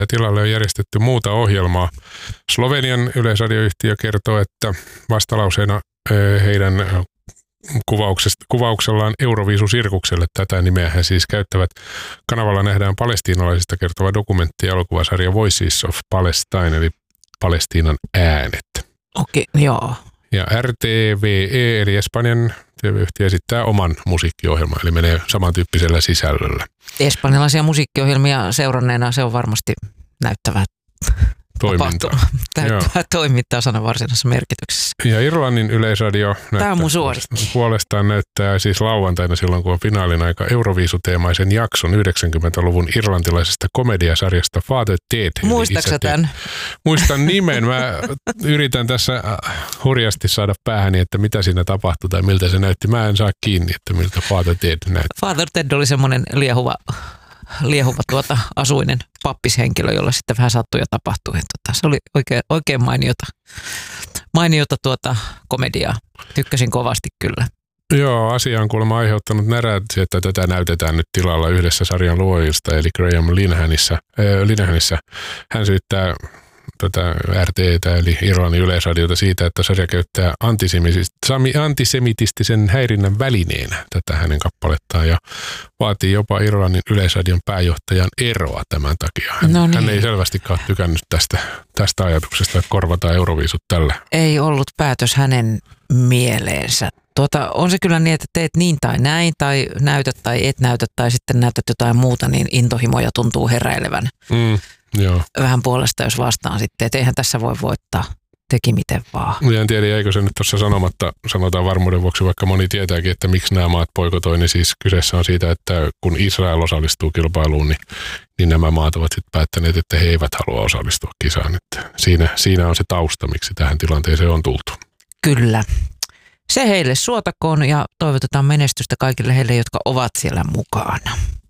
tilalle on järjestetty muuta ohjelmaa. Slovenian yleisradioyhtiö kertoo, että vastalauseena heidän kuvauksellaan Euroviisu-sirkukselle, tätä nimeä he siis käyttävät. Kanavalla nähdään palestiinalaisista kertova dokumentti ja elokuvasarja Voices of Palestine, eli Palestiinan äänet. Okei, joo. Ja RTVE, eli Espanjan TV-yhtiö, esittää oman musiikkiohjelman, eli menee samantyyppisellä sisällöllä. Espanjalaisia musiikkiohjelmia seuranneena se on varmasti näyttävää toimintaa sanan varsinaisessa merkityksessä. Ja Irlannin yleisradio puolestaan näyttää siis lauantaina silloin, kun on finaalin aika Euroviisuteemaisen jakson 90-luvun irlantilaisesta komediasarjasta Father Ted. Muistatko tämän? Muistan nimen. Mä yritän tässä hurjasti saada päähäni, että mitä siinä tapahtui tai miltä se näytti. Mä en saa kiinni, että miltä Father Ted näytti. Father Ted oli semmoinen liehuva asuinen pappishenkilö, jolla sitten vähän sattui ja tapahtui. Se oli oikein mainiota komediaa. Tykkäsin kovasti kyllä. Joo, asia on kuulemma aiheuttanut närääksi, että tätä näytetään nyt tilalla yhdessä sarjan luojista, eli Graham Linehanissa. Hän syyttää tätä RT:tä eli Irlannin yleisradiota siitä, että sarja käyttää antisemitistisen häirinnän välineenä tätä hänen kappalettaan ja vaatii jopa Irlannin yleisradion pääjohtajan eroa tämän takia. Hän ei selvästikään tykännyt tästä ajatuksesta, että korvataan Euroviisut tällä. Ei ollut päätös hänen mieleensä. On se kyllä niin, että teet niin tai näin, tai näytät tai et näytä, tai sitten näytät jotain muuta, niin intohimoja tuntuu heräilevän. Joo. Vähän puolesta, jos vastaan sitten, että eihän tässä voi voittaa, teki miten vaan. En tiedä, eikö se nyt tuossa sanotaan varmuuden vuoksi, vaikka moni tietääkin, että miksi nämä maat boikotoi, niin siis kyseessä on siitä, että kun Israel osallistuu kilpailuun, niin nämä maat ovat sitten päättäneet, että he eivät halua osallistua kisaan. Että siinä on se tausta, miksi tähän tilanteeseen on tultu. Kyllä. Se heille suotakoon ja toivotetaan menestystä kaikille heille, jotka ovat siellä mukana.